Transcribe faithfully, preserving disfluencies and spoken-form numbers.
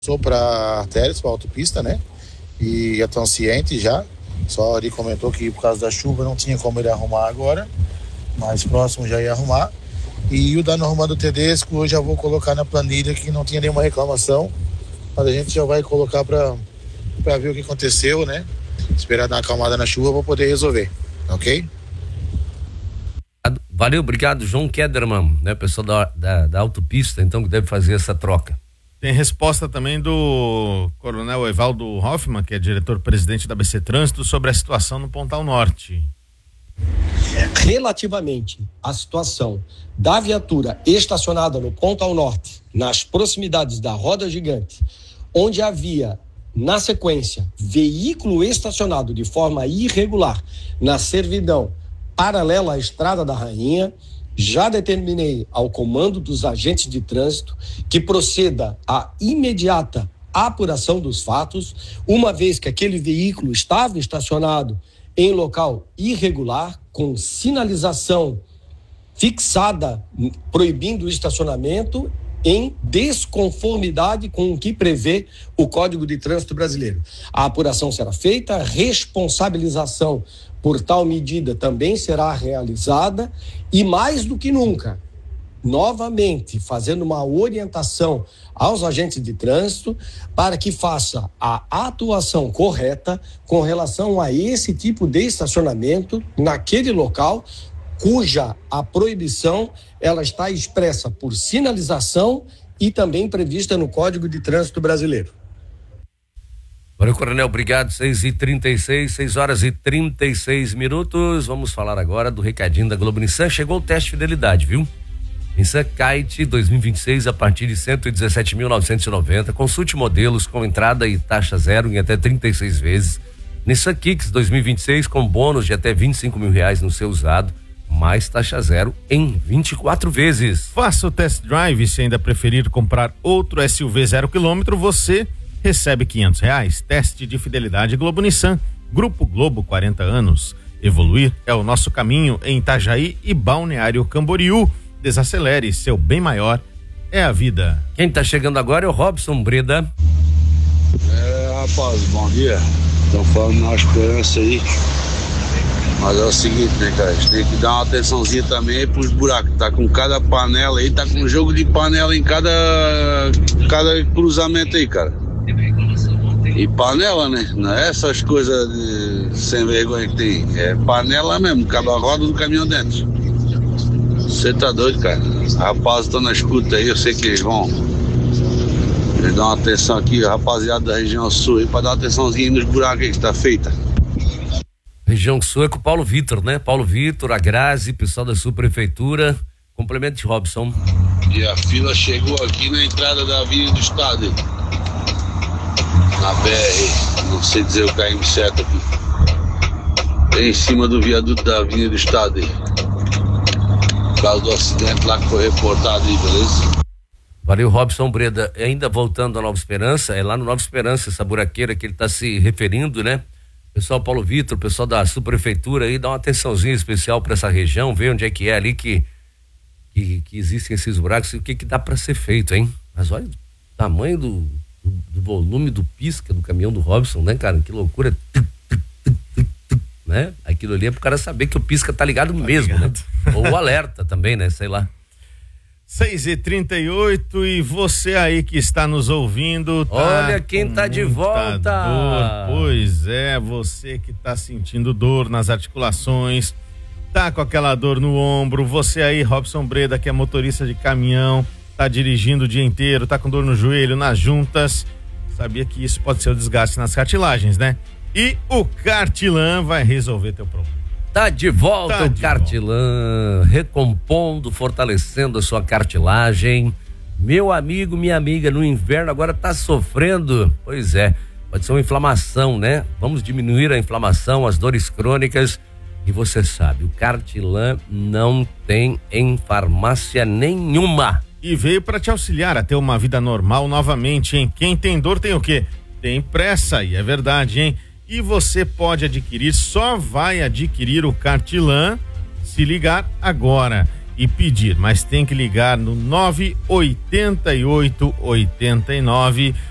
Sou para artérias, para autopista, né? E já estão cientes já. Só ele comentou que por causa da chuva não tinha como ele arrumar agora, mas próximo já ia arrumar. E o dano arrumado Tedesco eu já vou colocar na planilha que não tinha nenhuma reclamação, mas a gente já vai colocar para para ver o que aconteceu, né? Esperar dar uma acalmada na chuva para poder resolver, ok? Valeu, obrigado, João Kederman, né? Pessoal da, da, da autopista, então, que deve fazer essa troca. Tem resposta também do Coronel Evaldo Hoffmann, que é diretor-presidente da A B C Trânsito, sobre a situação no Pontal Norte. Relativamente à situação da viatura estacionada no Pontal Norte, nas proximidades da Roda Gigante, onde havia, na sequência, veículo estacionado de forma irregular na servidão paralela à Estrada da Rainha, já determinei ao comando dos agentes de trânsito que proceda à imediata apuração dos fatos, uma vez que aquele veículo estava estacionado em local irregular, com sinalização fixada proibindo o estacionamento em desconformidade com o que prevê o Código de Trânsito Brasileiro. A apuração será feita, a responsabilização por tal medida também será realizada e, mais do que nunca, novamente fazendo uma orientação aos agentes de trânsito para que faça a atuação correta com relação a esse tipo de estacionamento naquele local, cuja a proibição ela está expressa por sinalização e também prevista no Código de Trânsito Brasileiro. Valeu, Coronel, obrigado. seis e trinta e seis, seis horas e trinta e seis minutos. Vamos falar agora do recadinho da Globo Nissan. Chegou o teste de fidelidade, viu? Nissan Kite dois mil e vinte e seis a partir de cento e dezessete mil novecentos e noventa. Consulte modelos com entrada e taxa zero em até trinta e seis vezes. Nissan Kicks dois mil e vinte e seis com bônus de até vinte e cinco mil reais no seu usado, mais taxa zero em vinte e quatro vezes. Faça o test drive. Se ainda preferir comprar outro S U V zero quilômetro, você recebe quinhentos reais. Teste de fidelidade Globo Nissan. Grupo Globo, quarenta anos. Evoluir é o nosso caminho em Itajaí e Balneário Camboriú. Desacelere, seu bem maior é a vida. Quem tá chegando agora é o Robson Breda. É, rapaz, bom dia. Estão falando na esperança aí. Mas é o seguinte, né, cara? A gente tem que dar uma atençãozinha também pros buracos. Tá com cada panela aí, tá com um jogo de panela em cada, cada cruzamento aí, cara. E panela, né? Não é essas coisas de sem vergonha que tem. É panela mesmo, acaba a roda do caminhão dentro. Você tá doido, cara? Rapazes estão na escuta aí, eu sei que eles vão. Eles dão uma atenção aqui, rapaziada da região sul aí, pra dar uma atençãozinha nos buracos aí que tá feita. Região sul é com o Paulo Vitor, né? Paulo Vitor, a Grazi, pessoal da subprefeitura. Complemente, Robson. E a fila chegou aqui na entrada da Avenida do Estado aí. Na B R, não sei dizer o K M certo aqui. Bem em cima do viaduto da Avenida do Estado aí. Por causa do acidente lá que foi reportado aí, beleza? Valeu, Robson Breda. Ainda voltando à Nova Esperança, é lá no Nova Esperança, essa buraqueira que ele está se referindo, né? Pessoal Paulo Vitor, pessoal da subprefeitura aí, dá uma atençãozinha especial para essa região, ver onde é que é ali que, que, que existem esses buracos e o que que dá para ser feito, hein? Mas olha o tamanho do, do, do volume do pisca do caminhão do Robson, né, cara? Que loucura. Né? Aquilo ali é pro cara saber que o pisca tá ligado tá mesmo, ligado. Né? Ou o alerta também, né? Sei lá. seis e trinta e oito e você aí que está nos ouvindo. Tá Olha quem tá de volta. Dor. Pois é, você que tá sentindo dor nas articulações, tá com aquela dor no ombro, você aí, Robson Breda, que é motorista de caminhão, tá dirigindo o dia inteiro, tá com dor no joelho, nas juntas, sabia que isso pode ser o desgaste nas cartilagens, né? E o Cartilan vai resolver teu problema. Tá de volta tá o Cartilan, recompondo, fortalecendo a sua cartilagem. Meu amigo, minha amiga, no inverno agora tá sofrendo. Pois é, pode ser uma inflamação, né? Vamos diminuir a inflamação, as dores crônicas. E você sabe, o Cartilan não tem em farmácia nenhuma. E veio para te auxiliar a ter uma vida normal novamente, hein? Quem tem dor tem o quê? Tem pressa, e é verdade, hein? E você pode adquirir, só vai adquirir o Cartilan se ligar agora e pedir, mas tem que ligar no nove oito oito, oito nove,